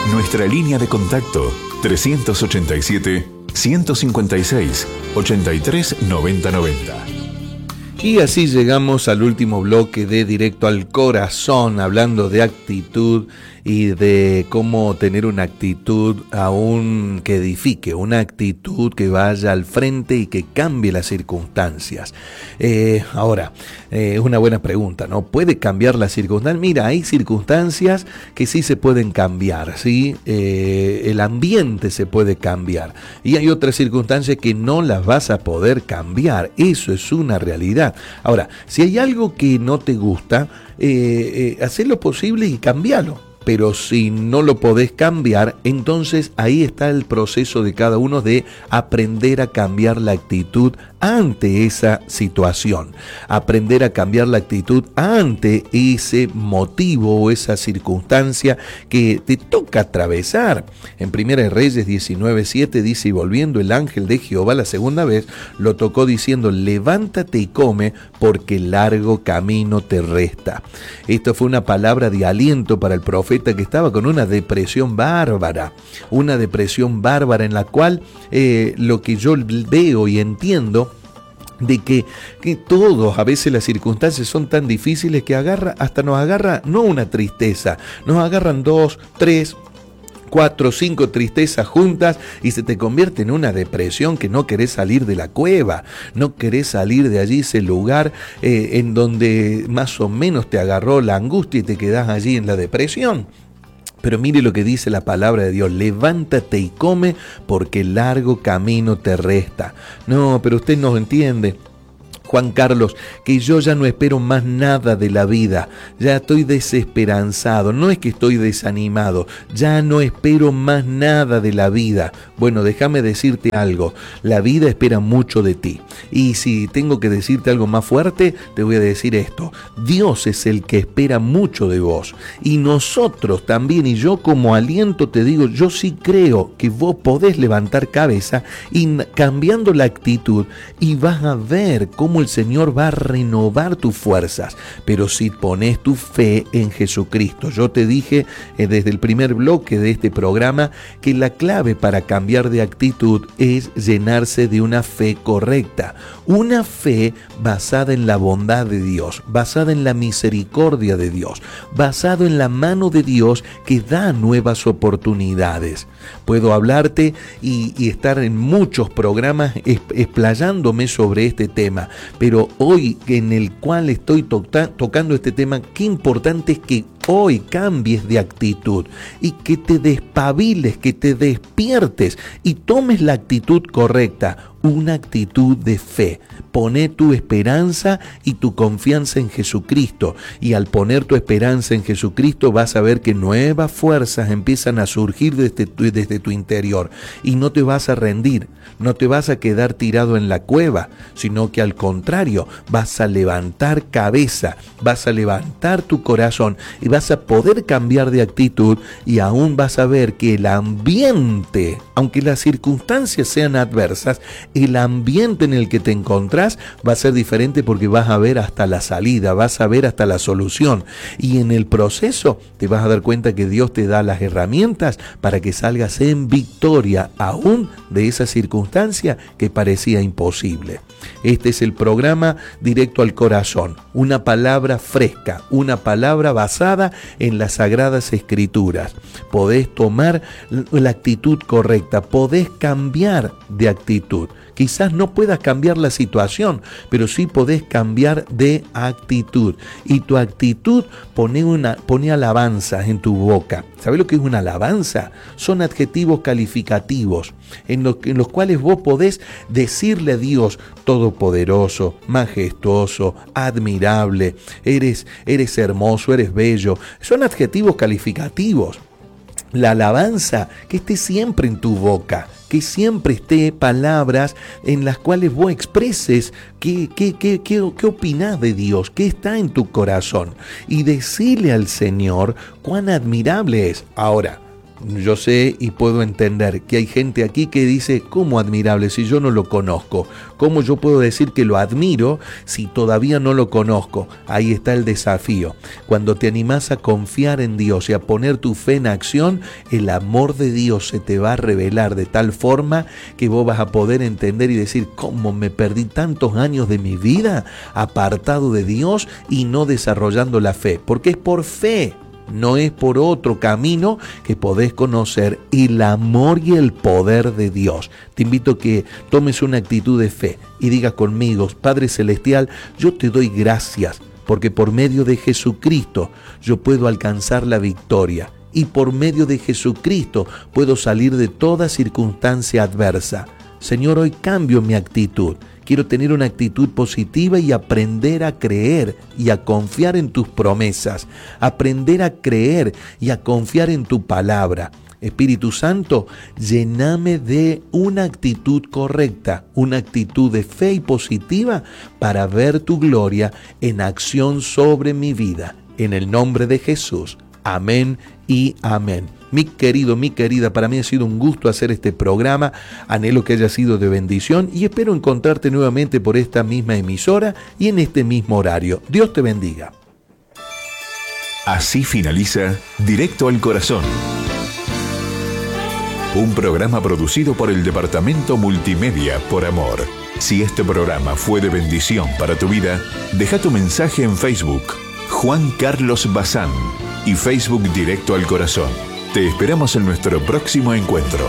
Nuestra línea de contacto 387-156-839090. Y así llegamos al último bloque de Directo al Corazón, hablando de actitud y de cómo tener una actitud aún que edifique, una actitud que vaya al frente y que cambie las circunstancias. Ahora, una buena pregunta, ¿no? ¿Puede cambiar las circunstancias? Mira, hay circunstancias que sí se pueden cambiar, ¿sí? El ambiente se puede cambiar y hay otras circunstancias que no las vas a poder cambiar. Eso es una realidad. Ahora, si hay algo que no te gusta, haz lo posible y cambialo. Pero si no lo podés cambiar, entonces ahí está el proceso de cada uno de aprender a cambiar la actitud ante esa situación, aprender a cambiar la actitud ante ese motivo o esa circunstancia que te toca atravesar. En Primera de Reyes 19:7 dice: y volviendo el ángel de Jehová la segunda vez, lo tocó diciendo: levántate y come, porque largo camino te resta. Esto fue una palabra de aliento para el profeta, que estaba con una depresión bárbara en la cual lo que yo veo y entiendo de que todos, a veces las circunstancias son tan difíciles que nos agarra no una tristeza, nos agarran 2, 3, 4, 5 tristezas juntas y se te convierte en una depresión que no querés salir de la cueva, no querés salir de allí, ese lugar en donde más o menos te agarró la angustia y te quedás allí en la depresión. Pero mire lo que dice la palabra de Dios: levántate y come, porque largo camino te resta. No, pero usted no entiende, Juan Carlos, que yo ya no espero más nada de la vida, ya estoy desesperanzado, no es que estoy desanimado, ya no espero más nada de la vida. Bueno, déjame decirte algo, la vida espera mucho de ti, y si tengo que decirte algo más fuerte, te voy a decir esto: Dios es el que espera mucho de vos, y nosotros también, y yo como aliento te digo, yo sí creo que vos podés levantar cabeza y cambiando la actitud, y vas a ver cómo el Señor va a renovar tus fuerzas, pero si pones tu fe en Jesucristo. Yo te dije desde el primer bloque de este programa que la clave para cambiar de actitud es llenarse de una fe correcta, una fe basada en la bondad de Dios, basada en la misericordia de Dios, basado en la mano de Dios que da nuevas oportunidades. Puedo hablarte y estar en muchos programas explayándome sobre este tema, pero hoy en el cual estoy tocando este tema, qué importante es que hoy cambies de actitud y que te despabiles, que te despiertes y tomes la actitud correcta, una actitud de fe. Poné tu esperanza y tu confianza en Jesucristo, y al poner tu esperanza en Jesucristo vas a ver que nuevas fuerzas empiezan a surgir desde tu interior, y no te vas a rendir, no te vas a quedar tirado en la cueva, sino que al contrario, vas a levantar cabeza, vas a levantar tu corazón y vas a poder cambiar de actitud, y aún vas a ver que el ambiente, aunque las circunstancias sean adversas, el ambiente en el que te encontrás va a ser diferente, porque vas a ver hasta la salida, vas a ver hasta la solución, y en el proceso te vas a dar cuenta que Dios te da las herramientas para que salgas en victoria aún de esa circunstancia que parecía imposible. Este es el programa Directo al Corazón, una palabra fresca, una palabra basada en las Sagradas Escrituras. Podés tomar la actitud correcta, podés cambiar de actitud. Quizás no puedas cambiar la situación, pero sí podés cambiar de actitud. Y tu actitud pone alabanzas en tu boca. ¿Sabés lo que es una alabanza? Son adjetivos calificativos en los cuales vos podés decirle a Dios: todopoderoso, majestuoso, admirable, eres hermoso, eres bello. Son adjetivos calificativos. La alabanza, que esté siempre en tu boca, que siempre esté palabras en las cuales vos expreses qué opinás de Dios, qué está en tu corazón, y decirle al Señor cuán admirable es. Ahora, Yo sé y puedo entender que hay gente aquí que dice, ¿cómo admirable si yo no lo conozco? ¿Cómo yo puedo decir que lo admiro si todavía no lo conozco? Ahí está el desafío. Cuando te animás a confiar en Dios y a poner tu fe en acción, el amor de Dios se te va a revelar de tal forma que vos vas a poder entender y decir, ¿cómo me perdí tantos años de mi vida apartado de Dios y no desarrollando la fe? Porque es por fe. No es por otro camino que podés conocer el amor y el poder de Dios. Te invito a que tomes una actitud de fe y digas conmigo, Padre Celestial, yo te doy gracias porque por medio de Jesucristo yo puedo alcanzar la victoria y por medio de Jesucristo puedo salir de toda circunstancia adversa. Señor, hoy cambio mi actitud. Quiero tener una actitud positiva y aprender a creer y a confiar en tus promesas. Aprender a creer y a confiar en tu palabra. Espíritu Santo, lléname de una actitud correcta, una actitud de fe y positiva para ver tu gloria en acción sobre mi vida. En el nombre de Jesús. Amén y amén. Mi querido, mi querida, para mí ha sido un gusto hacer este programa. Anhelo que haya sido de bendición y espero encontrarte nuevamente por esta misma emisora y en este mismo horario. Dios te bendiga. Así finaliza Directo al Corazón. Un programa producido por el Departamento Multimedia por Amor. Si este programa fue de bendición para tu vida, deja tu mensaje en Facebook, Juan Carlos Bazán, y Facebook Directo al Corazón. Te esperamos en nuestro próximo encuentro.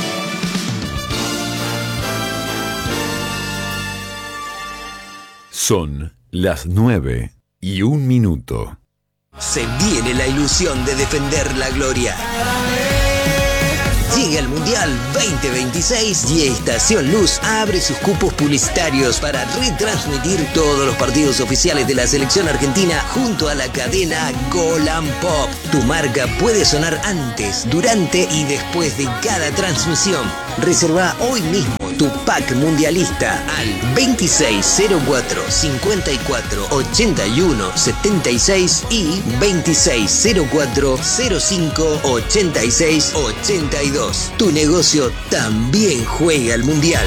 Son las 9:01. Se viene la ilusión de defender la gloria. Llega el Mundial 2026 y Estación Luz abre sus cupos publicitarios para retransmitir todos los partidos oficiales de la selección argentina junto a la cadena Golan Pop. Tu marca puede sonar antes, durante y después de cada transmisión. Reserva hoy mismo tu pack mundialista al 2604 54 81 76 y 2604 05 86 82. Tu negocio también juega al Mundial.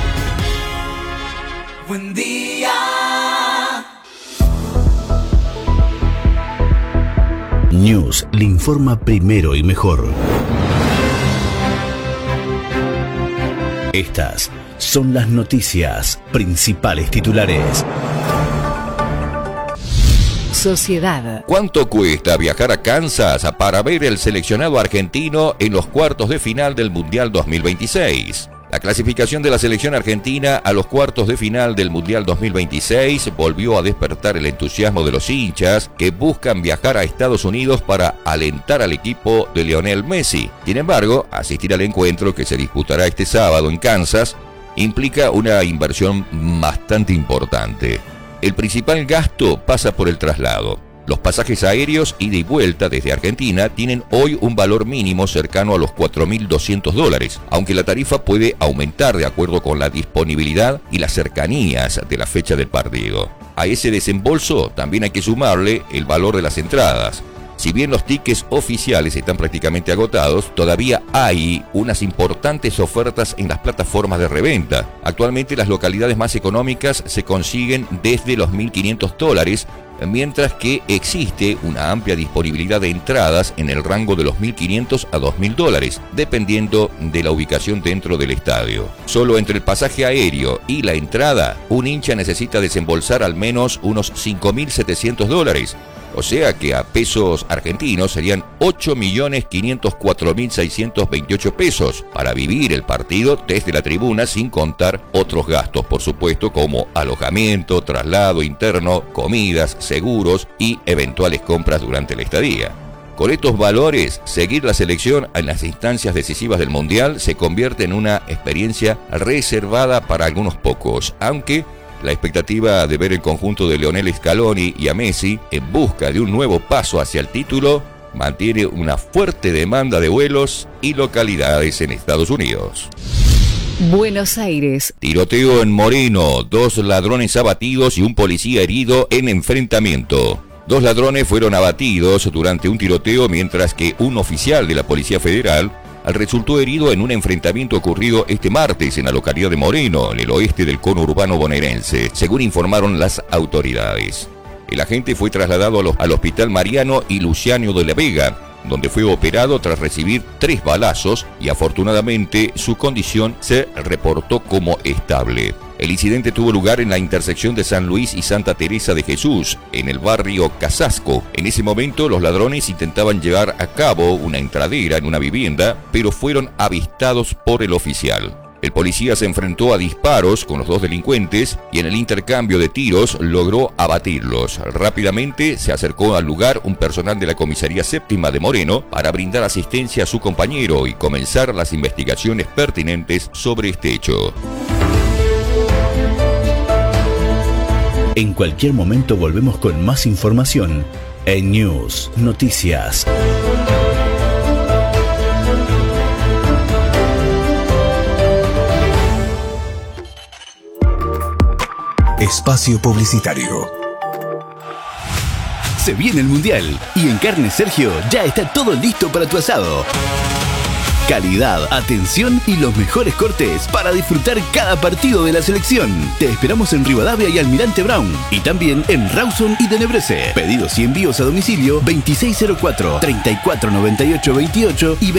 Buen día. News le informa primero y mejor. Estas son las noticias, principales titulares. Sociedad. ¿Cuánto cuesta viajar a Kansas para ver el seleccionado argentino en los cuartos de final del Mundial 2026? La clasificación de la selección argentina a los cuartos de final del Mundial 2026 volvió a despertar el entusiasmo de los hinchas que buscan viajar a Estados Unidos para alentar al equipo de Lionel Messi. Sin embargo, asistir al encuentro que se disputará este sábado en Kansas implica una inversión bastante importante. El principal gasto pasa por el traslado. Los pasajes aéreos ida y vuelta desde Argentina tienen hoy un valor mínimo cercano a los $4.200, aunque la tarifa puede aumentar de acuerdo con la disponibilidad y las cercanías de la fecha del partido. A ese desembolso también hay que sumarle el valor de las entradas. Si bien los tickets oficiales están prácticamente agotados, todavía hay unas importantes ofertas en las plataformas de reventa. Actualmente las localidades más económicas se consiguen desde los $1.500, mientras que existe una amplia disponibilidad de entradas en el rango de los $1.500 a $2.000, dependiendo de la ubicación dentro del estadio. Solo entre el pasaje aéreo y la entrada, un hincha necesita desembolsar al menos unos $5.700, o sea que a pesos argentinos serían 8.504.628 pesos para vivir el partido desde la tribuna, sin contar otros gastos, por supuesto, como alojamiento, traslado interno, comidas, seguros y eventuales compras durante la estadía. Con estos valores, seguir la selección en las instancias decisivas del Mundial se convierte en una experiencia reservada para algunos pocos, aunque la expectativa de ver el conjunto de Lionel Scaloni y a Messi en busca de un nuevo paso hacia el título mantiene una fuerte demanda de vuelos y localidades en Estados Unidos. Buenos Aires. Tiroteo en Moreno, 2 ladrones abatidos y un policía herido en enfrentamiento. 2 ladrones fueron abatidos durante un tiroteo, mientras que un oficial de la Policía Federal resultó herido en un enfrentamiento ocurrido este martes en la localidad de Moreno, en el oeste del cono urbano bonaerense, según informaron las autoridades. El agente fue trasladado al Hospital Mariano y Luciano de la Vega, donde fue operado tras recibir 3 balazos y afortunadamente su condición se reportó como estable. El incidente tuvo lugar en la intersección de San Luis y Santa Teresa de Jesús, en el barrio Casasco. En ese momento, los ladrones intentaban llevar a cabo una entradera en una vivienda, pero fueron avistados por el oficial. El policía se enfrentó a disparos con los 2 delincuentes y en el intercambio de tiros logró abatirlos. Rápidamente se acercó al lugar un personal de la Comisaría Séptima de Moreno para brindar asistencia a su compañero y comenzar las investigaciones pertinentes sobre este hecho. En cualquier momento volvemos con más información en News Noticias. Espacio publicitario. Se viene el Mundial y en Carnes Sergio ya está todo listo para tu asado. Calidad, atención y los mejores cortes para disfrutar cada partido de la selección. Te esperamos en Rivadavia y Almirante Brown y también en Rawson y Tenebrese. Pedidos y envíos a domicilio 2604-349828 y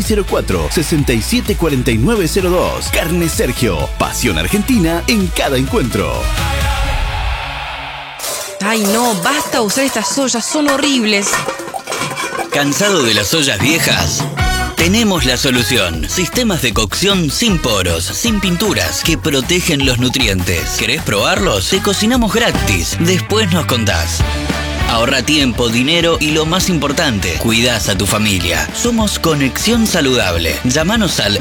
2604-674902. Carnes Sergio, pasión argentina en cada encuentro. Ay no, basta usar estas ollas, son horribles. ¿Cansado de las ollas viejas? Tenemos la solución. Sistemas de cocción sin poros, sin pinturas, que protegen los nutrientes. ¿Querés probarlos? Te cocinamos gratis. Después nos contás. Ahorra tiempo, dinero y lo más importante, cuidás a tu familia. Somos Conexión Saludable. Llámanos al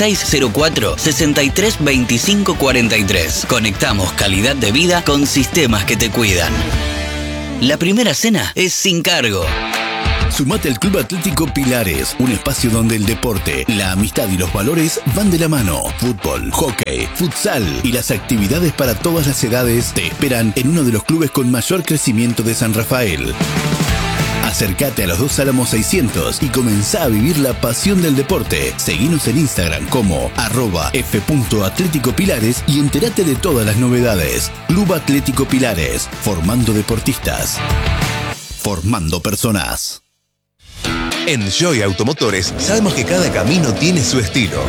2604-632543. Conectamos calidad de vida con sistemas que te cuidan. La primera cena es sin cargo. Sumate al Club Atlético Pilares, un espacio donde el deporte, la amistad y los valores van de la mano. Fútbol, hockey, futsal y las actividades para todas las edades te esperan en uno de los clubes con mayor crecimiento de San Rafael. Acércate a los 2 Álamos 600 y comenzá a vivir la pasión del deporte. Seguinos en Instagram como @f.atléticopilares y entérate de todas las novedades. Club Atlético Pilares, formando deportistas, formando personas. En Joy Automotores sabemos que cada camino tiene su estilo.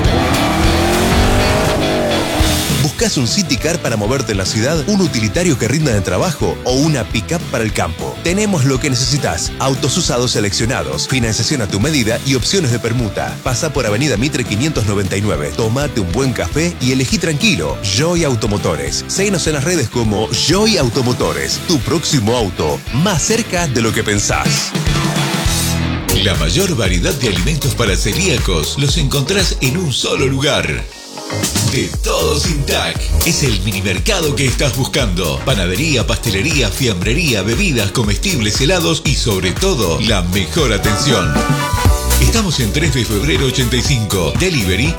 ¿Buscas un City Car para moverte en la ciudad, un utilitario que rinda de trabajo o una pick-up para el campo? Tenemos lo que necesitas. Autos usados seleccionados, financiación a tu medida y opciones de permuta. Pasa por Avenida Mitre 599. Tómate un buen café y elegí tranquilo. Joy Automotores. Síguenos en las redes como Joy Automotores. Tu próximo auto, más cerca de lo que pensás. La mayor variedad de alimentos para celíacos los encontrás en un solo lugar. De Todo Sin Tac. Es el mini mercado que estás buscando. Panadería, pastelería, fiambrería, bebidas, comestibles, helados y sobre todo, la mejor atención. Estamos en 3 de febrero 85. Delivery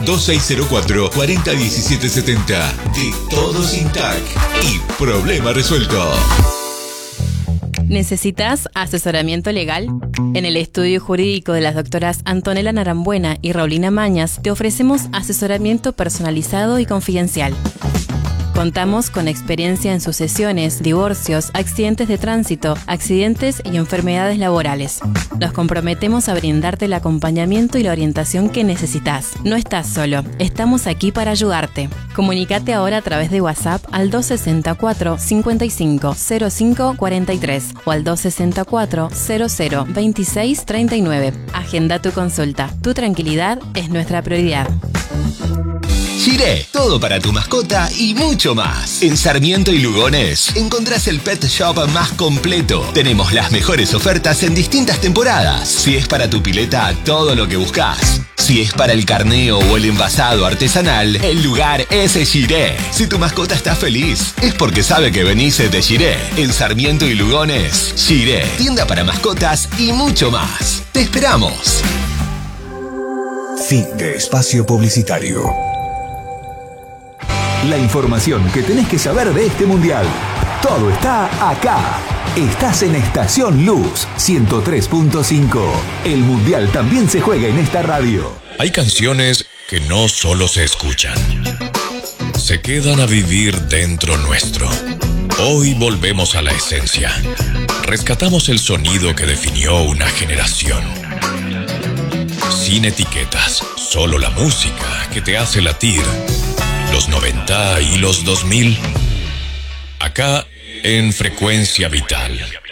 2604-401770. De Todo Sin Tac. Y problema resuelto. ¿Necesitas asesoramiento legal? En el estudio jurídico de las doctoras Antonella Narambuena y Raulina Mañas te ofrecemos asesoramiento personalizado y confidencial. Contamos con experiencia en sucesiones, divorcios, accidentes de tránsito, accidentes y enfermedades laborales. Nos comprometemos a brindarte el acompañamiento y la orientación que necesitas. No estás solo, estamos aquí para ayudarte. Comunícate ahora a través de WhatsApp al 264 55 05 43 o al 264 00 26 39. Agenda tu consulta. Tu tranquilidad es nuestra prioridad. Shiré, todo para tu mascota y mucho más. En Sarmiento y Lugones encontrás el pet shop más completo. Tenemos las mejores ofertas en distintas temporadas. Si es para tu pileta, todo lo que buscas. Si es para el carneo o el envasado artesanal, el lugar es Shiré. Si tu mascota está feliz, es porque sabe que venís de Shiré. En Sarmiento y Lugones, Shiré, tienda para mascotas y mucho más. ¡Te esperamos! Fin de espacio publicitario. La información que tenés que saber de este mundial. Todo está acá. Estás en Estación Luz 103.5. El Mundial también se juega en esta radio. Hay canciones que no solo se escuchan, se quedan a vivir dentro nuestro. Hoy volvemos a la esencia. Rescatamos el sonido que definió una generación. Sin etiquetas, solo la música que te hace latir. Los 90 y los 2000. Acá en Frecuencia Vital.